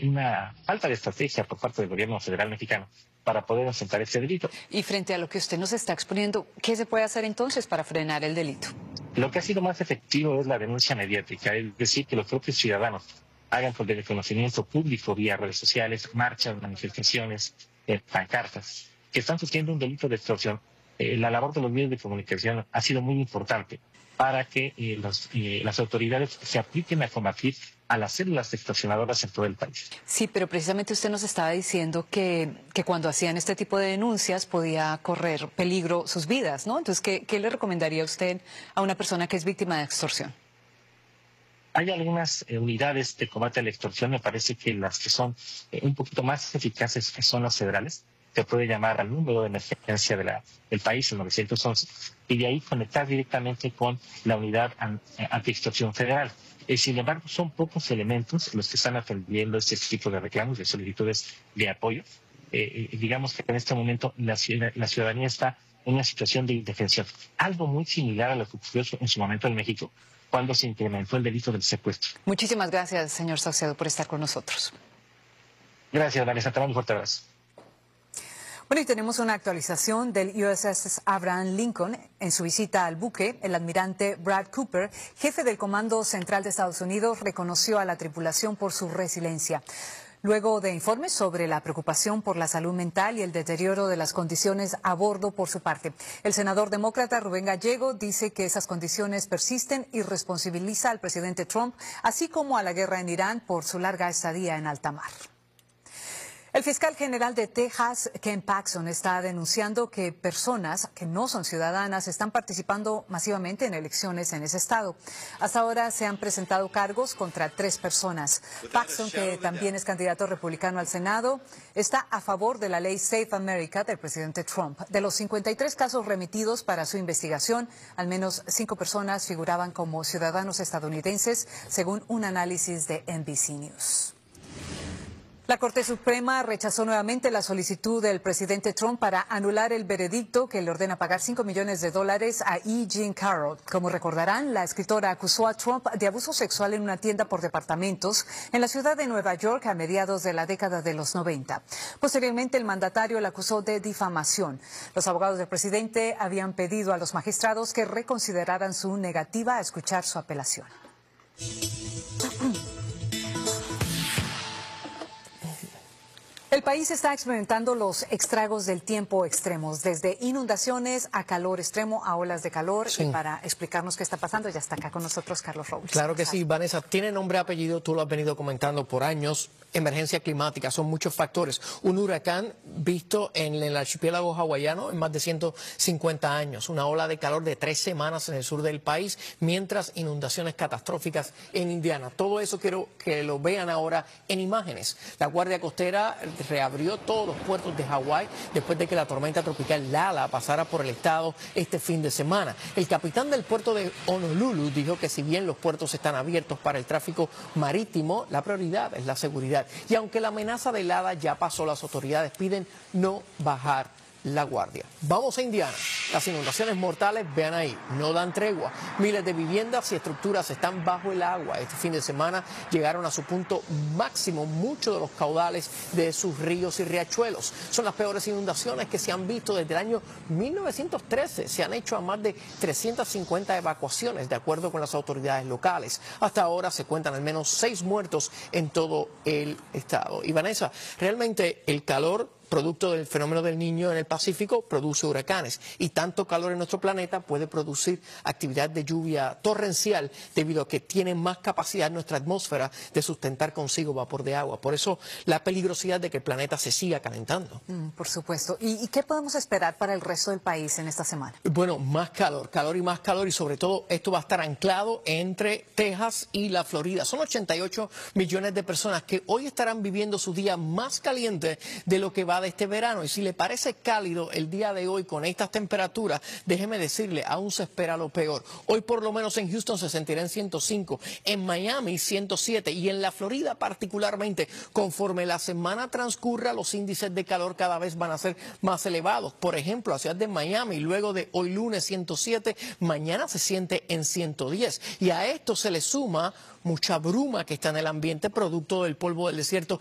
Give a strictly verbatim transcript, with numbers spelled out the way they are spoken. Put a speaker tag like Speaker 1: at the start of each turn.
Speaker 1: una falta de estrategia por parte del gobierno federal mexicano para poder enfrentar este delito.
Speaker 2: Y frente a lo que usted nos está exponiendo, ¿qué se puede hacer entonces para frenar el delito?
Speaker 1: Lo que ha sido más efectivo es la denuncia mediática, es decir, que los propios ciudadanos hagan por el conocimiento público vía redes sociales, marchas, manifestaciones, eh, pancartas, que están sufriendo un delito de extorsión. Eh, la labor de los medios de comunicación ha sido muy importante para que eh, los, eh, las autoridades se apliquen a combatir a las células extorsionadoras en todo el país.
Speaker 2: Sí, pero precisamente usted nos estaba diciendo que, que cuando hacían este tipo de denuncias podía correr peligro sus vidas, ¿no? Entonces, ¿qué, qué le recomendaría usted a una persona que es víctima de extorsión?
Speaker 1: Hay algunas eh, unidades de combate a la extorsión, me parece que las que son eh, un poquito más eficaces son las federales. Se puede llamar al número de emergencia de la, del país, el nueve once, y de ahí conectar directamente con la unidad an, eh, antiextorsión federal. Eh, sin embargo, son pocos elementos los que están atendiendo este tipo de reclamos, de solicitudes de apoyo. Eh, eh, digamos que en este momento la, la ciudadanía está en una situación de indefensión. Algo muy similar a lo que ocurrió en su momento en México, cuando se incrementó el delito del secuestro.
Speaker 2: Muchísimas gracias, señor Saucedo, por estar con nosotros.
Speaker 1: Gracias, Vanessa. Te mando un fuerte abrazo.
Speaker 2: Bueno, y tenemos una actualización del U S S Abraham Lincoln. En su visita al buque, el almirante Brad Cooper, jefe del Comando Central de Estados Unidos, reconoció a la tripulación por su resiliencia. Luego de informes sobre la preocupación por la salud mental y el deterioro de las condiciones a bordo por su parte, el senador demócrata Rubén Gallego dice que esas condiciones persisten y responsabiliza al presidente Trump, así como a la guerra en Irán por su larga estadía en alta mar. El fiscal general de Texas, Ken Paxton, está denunciando que personas que no son ciudadanas están participando masivamente en elecciones en ese estado. Hasta ahora se han presentado cargos contra tres personas. Paxton, que también es candidato republicano al Senado, está a favor de la ley Safe America del presidente Trump. De los cincuenta y tres casos remitidos para su investigación, al menos cinco personas figuraban como ciudadanos estadounidenses, según un análisis de N B C News. La Corte Suprema rechazó nuevamente la solicitud del presidente Trump para anular el veredicto que le ordena pagar cinco millones de dólares a E. Jean Carroll. Como recordarán, la escritora acusó a Trump de abuso sexual en una tienda por departamentos en la ciudad de Nueva York a mediados de la década de los noventa. Posteriormente, el mandatario la acusó de difamación. Los abogados del presidente habían pedido a los magistrados que reconsideraran su negativa a escuchar su apelación. El país está experimentando los estragos del tiempo extremos, desde inundaciones a calor extremo, a olas de calor. Sí. Y para explicarnos qué está pasando, ya está acá con nosotros Carlos Robles.
Speaker 3: Claro que sí, Vanessa. Tiene nombre y apellido, tú lo has venido comentando por años. Emergencia climática, son muchos factores. Un huracán visto en el archipiélago hawaiano en más de ciento cincuenta años. Una ola de calor de tres semanas en el sur del país, mientras inundaciones catastróficas en Indiana. Todo eso quiero que lo vean ahora en imágenes. La Guardia Costera reabrió todos los puertos de Hawái después de que la tormenta tropical Lala pasara por el estado este fin de semana. El capitán del puerto de Honolulu dijo que si bien los puertos están abiertos para el tráfico marítimo, la prioridad es la seguridad. Y aunque la amenaza de helada ya pasó, las autoridades piden no bajar la guardia. Vamos a Indiana. Las inundaciones mortales, vean ahí, no dan tregua. Miles de viviendas y estructuras están bajo el agua. Este fin de semana llegaron a su punto máximo muchos de los caudales de sus ríos y riachuelos. Son las peores inundaciones que se han visto desde el año mil novecientos trece. Se han hecho a más de trescientas cincuenta evacuaciones, de acuerdo con las autoridades locales. Hasta ahora se cuentan al menos seis muertos en todo el estado. Y Vanessa, realmente el calor producto del fenómeno del Niño en el Pacífico, produce huracanes. Y tanto calor en nuestro planeta puede producir actividad de lluvia torrencial debido a que tiene más capacidad nuestra atmósfera de sustentar consigo vapor de agua. Por eso la peligrosidad de que el planeta se siga calentando.
Speaker 2: Mm, por supuesto. ¿Y, ¿Y qué podemos esperar para el resto del país en esta semana?
Speaker 3: Bueno, más calor, calor y más calor, y sobre todo esto va a estar anclado entre Texas y la Florida. Son ochenta y ocho millones de personas que hoy estarán viviendo su día más caliente de lo que va de este verano. Y si le parece cálido el día de hoy con estas temperaturas, déjeme decirle, aún se espera lo peor. Hoy por lo menos en Houston se sentirá en ciento cinco, en Miami ciento siete y en la Florida particularmente. Conforme la semana transcurra, los índices de calor cada vez van a ser más elevados. Por ejemplo, la ciudad de Miami, luego de hoy lunes ciento siete, mañana se siente en ciento diez. Y a esto se le suma mucha bruma que está en el ambiente producto del polvo del desierto